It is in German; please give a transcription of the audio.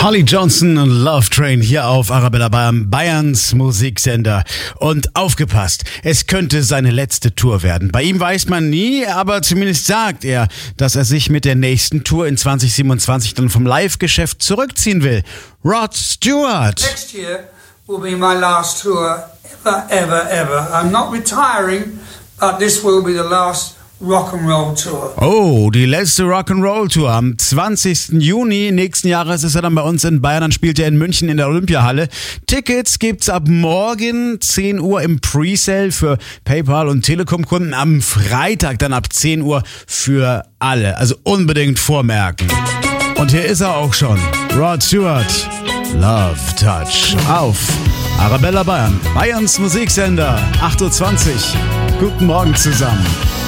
Holly Johnson und Love Train hier auf Arabella Bayern, Bayerns Musiksender. Und aufgepasst, es könnte seine letzte Tour werden. Bei ihm weiß man nie, aber zumindest sagt er, dass er sich mit der nächsten Tour in 2027 dann vom Live-Geschäft zurückziehen will. Rod Stewart. Next year will be my last tour ever. I'm not retiring, but this will be the last Rock'n'Roll Tour. Oh, die letzte Rock'n'Roll Tour. Am 20. Juni nächsten Jahres ist er dann bei uns in Bayern. Dann spielt er in München in der Olympiahalle. Tickets gibt's ab morgen 10 Uhr im Presale für PayPal und Telekom-Kunden. Am Freitag dann ab 10 Uhr für alle. Also unbedingt vormerken. Und hier ist er auch schon. Rod Stewart. Love Touch. Auf Arabella Bayern. Bayerns Musiksender. 8:20 Uhr. Guten Morgen zusammen.